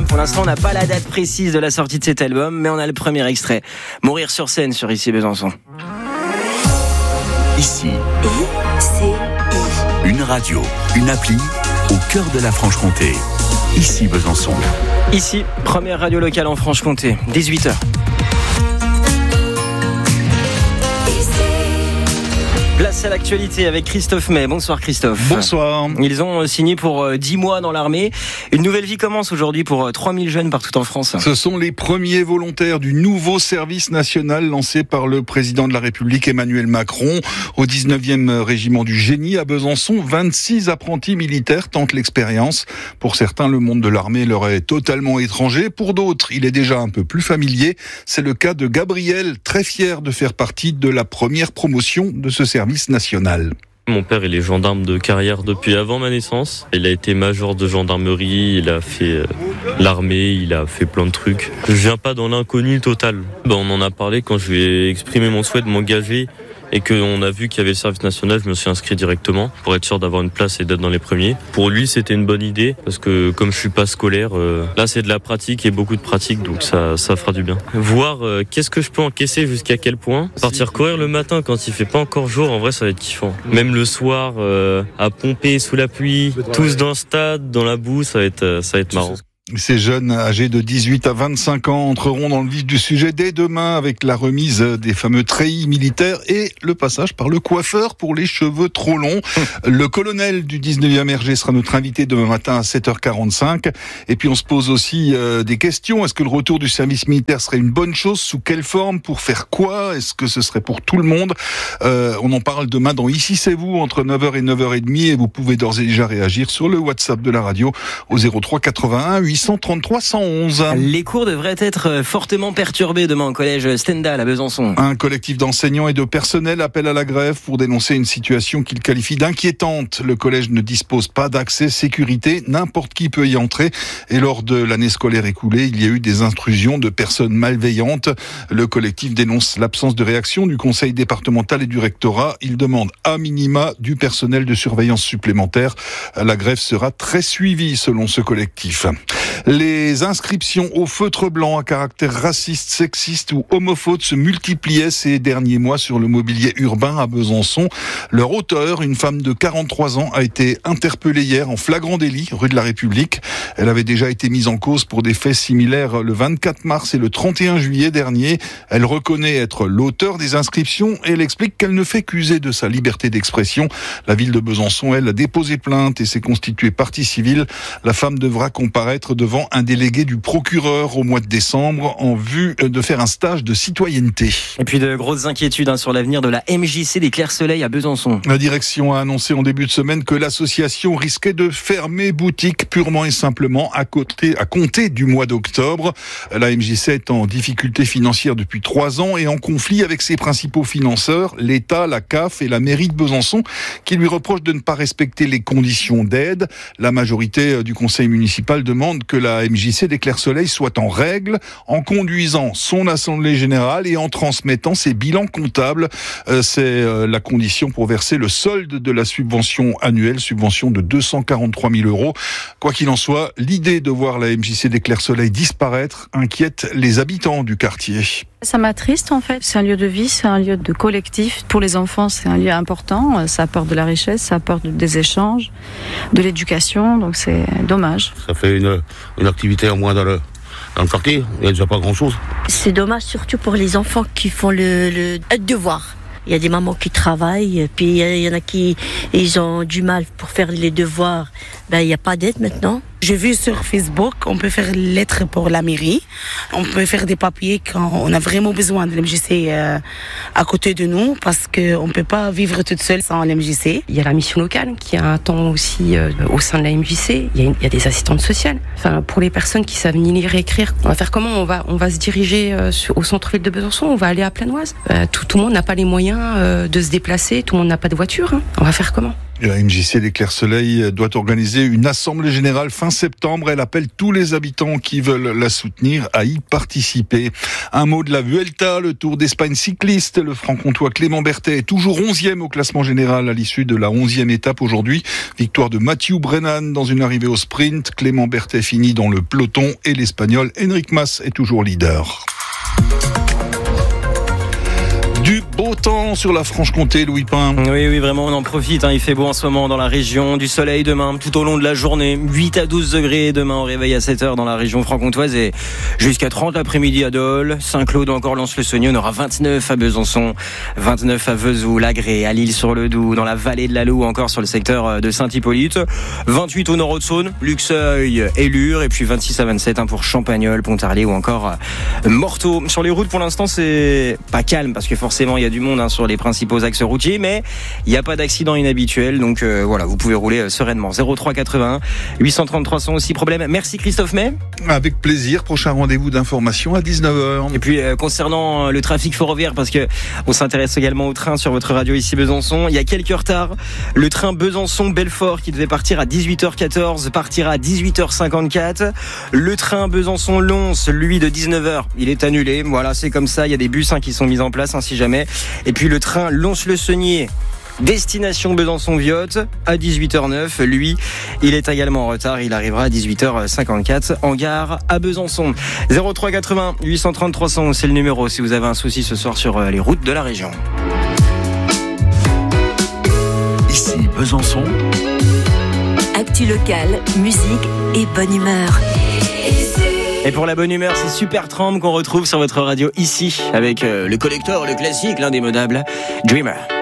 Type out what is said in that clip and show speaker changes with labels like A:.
A: Pour l'instant, on n'a pas la date précise de la sortie de cet album, mais on a le premier extrait. Mourir sur scène sur Ici Besançon.
B: Ici. Une radio, une appli au cœur de la Franche-Comté. Ici Besançon.
A: Ici, première radio locale en Franche-Comté, 18h. Place à l'actualité avec Christophe May. Bonsoir Christophe.
C: Bonsoir.
A: Ils ont signé pour 10 mois dans l'armée. Une nouvelle vie commence aujourd'hui pour 3000 jeunes partout en France.
C: Ce sont les premiers volontaires du nouveau service national lancé par le président de la République Emmanuel Macron. Au 19e régiment du Génie à Besançon, 26 apprentis militaires tentent l'expérience. Pour certains, le monde de l'armée leur est totalement étranger. Pour d'autres, il est déjà un peu plus familier. C'est le cas de Gabriel, très fier de faire partie de la première promotion de ce service national.
D: Mon père, il est gendarme de carrière depuis avant ma naissance. Il a été major de gendarmerie, il a fait l'armée, il a fait plein de trucs. Je viens pas dans l'inconnu total. On en a parlé quand je lui ai exprimé mon souhait de m'engager et qu'on a vu qu'il y avait le service national, je me suis inscrit directement pour être sûr d'avoir une place et d'être dans les premiers. Pour lui, c'était une bonne idée parce que comme je suis pas scolaire, là c'est de la pratique et beaucoup de pratique, donc ça fera du bien. Voir qu'est-ce que je peux encaisser jusqu'à quel point. Partir courir le matin quand il fait pas encore jour, en vrai ça va être kiffant. Même le soir, à pomper sous la pluie, tous dans le stade, dans la boue, ça va être marrant.
C: Ces jeunes âgés de 18 à 25 ans entreront dans le vif du sujet dès demain avec la remise des fameux treillis militaires et le passage par le coiffeur pour les cheveux trop longs. Le colonel du 19e RG sera notre invité demain matin à 7h45. Et puis on se pose aussi des questions. Est-ce que le retour du service militaire serait une bonne chose? Sous quelle forme? Pour faire quoi? Est-ce que ce serait pour tout le monde? On en parle demain dans Ici c'est vous entre 9h et 9h30 et vous pouvez d'ores et déjà réagir sur le WhatsApp de la radio au 03 81 833 111.
A: Les cours devraient être fortement perturbés demain au collège Stendhal à Besançon.
C: Un collectif d'enseignants et de personnel appelle à la grève pour dénoncer une situation qu'il qualifie d'inquiétante. Le collège ne dispose pas d'accès sécurité, n'importe qui peut y entrer. Et lors de l'année scolaire écoulée, il y a eu des intrusions de personnes malveillantes. Le collectif dénonce l'absence de réaction du conseil départemental et du rectorat. Il demande à minima du personnel de surveillance supplémentaire. La grève sera très suivie selon ce collectif. Les inscriptions au feutre blanc à caractère raciste, sexiste ou homophobe se multipliaient ces derniers mois sur le mobilier urbain à Besançon. Leur auteur, une femme de 43 ans, a été interpellée hier en flagrant délit, rue de la République. Elle avait déjà été mise en cause pour des faits similaires le 24 mars et le 31 juillet dernier. Elle reconnaît être l'auteur des inscriptions et elle explique qu'elle ne fait qu'user de sa liberté d'expression. La ville de Besançon, elle, a déposé plainte et s'est constituée partie civile. La femme devra comparaître devant un délégué du procureur au mois de décembre en vue de faire un stage de citoyenneté.
A: Et puis de grosses inquiétudes sur l'avenir de la MJC des Clairs-Soleil à Besançon.
C: La direction a annoncé en début de semaine que l'association risquait de fermer boutique purement et simplement à compter du mois d'octobre. La MJC est en difficulté financière depuis 3 ans et en conflit avec ses principaux financeurs, l'État, la CAF et la mairie de Besançon, qui lui reprochent de ne pas respecter les conditions d'aide. La majorité du conseil municipal demande que la MJC des Clairs-Soleil soit en règle en conduisant son assemblée générale et en transmettant ses bilans comptables. C'est la condition pour verser le solde de la subvention annuelle, subvention de 243 000 €. Quoi qu'il en soit, l'idée de voir la MJC des Clairs-Soleil disparaître inquiète les habitants du quartier.
E: Ça m'attriste en fait, c'est un lieu de vie, c'est un lieu de collectif. Pour les enfants, c'est un lieu important, ça apporte de la richesse, ça apporte des échanges, de l'éducation, donc c'est dommage.
F: Ça fait une activité en moins dans le quartier, il n'y a déjà pas grand-chose.
G: C'est dommage surtout pour les enfants qui font le devoir. Il y a des mamans qui travaillent, puis il y en a qui ils ont du mal pour faire les devoirs. Il n'y a pas d'aide maintenant.
H: J'ai vu sur Facebook, on peut faire lettre pour la mairie. On peut faire des papiers quand on a vraiment besoin de l'MJC à côté de nous, parce qu'on ne peut pas vivre toute seule sans l'MJC.
I: Il y a la mission locale qui a un temps aussi au sein de la MJC. Il y a des assistantes sociales. Enfin, pour les personnes qui savent ni lire et écrire, on va faire comment? On va se diriger au centre-ville de Besançon, on va aller à Planoise. Tout le monde n'a pas les moyens de se déplacer, tout le monde n'a pas de voiture. On va faire comment? comment.
C: La MJC des Clairs-Soleil doit organiser une assemblée générale fin septembre. Elle appelle tous les habitants qui veulent la soutenir à y participer. Un mot de la Vuelta, le Tour d'Espagne cycliste. Le franc-comtois Clément Berthet est toujours 11e au classement général à l'issue de la 11e étape aujourd'hui. Victoire de Mathieu Brennan dans une arrivée au sprint. Clément Berthet finit dans le peloton et l'Espagnol Enric Mas est toujours leader. Du beau temps sur la Franche-Comté, Louis Pain.
A: Oui, vraiment, on en profite. Il fait beau en ce moment dans la région. Du soleil demain, tout au long de la journée. 8 à 12 degrés demain au réveil à 7h dans la région franc-comtoise et jusqu'à 30 l'après-midi à Dole. Saint-Claude, encore Lens-le-Saunier. On aura 29 à Besançon, 29 à Vesoul, Agré, à L'Isle-sur-le-Doubs, dans la vallée de la Loue, encore sur le secteur de Saint-Hippolyte. 28 au Nord-Haute-Saône, Luxeuil et Lure. Et puis 26 à 27 pour Champagnole, Pontarlier ou encore Morteau. Sur les routes, pour l'instant, c'est pas calme parce que forcément, il y a du monde sur les principaux axes routiers, mais il n'y a pas d'accident inhabituel, donc voilà, vous pouvez rouler sereinement. 03 81 830 300 aussi problème. Merci Christophe May.
C: Avec plaisir, prochain rendez-vous d'information à 19h.
A: Et puis concernant le trafic ferroviaire, parce que on s'intéresse également au train sur votre radio ici Besançon, il y a quelques retards. Le train Besançon-Belfort qui devait partir à 18h14 partira à 18h54. Le train Besançon-Lons, lui de 19h, il est annulé. Voilà, c'est comme ça, il y a des bus qui sont mis en place si jamais. Et puis le train Lons-le-Saunier destination Besançon-Viotte à 18h09. Lui, il est également en retard. Il arrivera à 18h54 en gare à Besançon. 03 80 830 300, c'est le numéro si vous avez un souci ce soir sur les routes de la région.
B: Ici Besançon.
J: Actu locale, musique et bonne humeur.
A: Et pour la bonne humeur, c'est Supertramp qu'on retrouve sur votre radio ici avec le collector, le classique, l'indémodable Dreamer.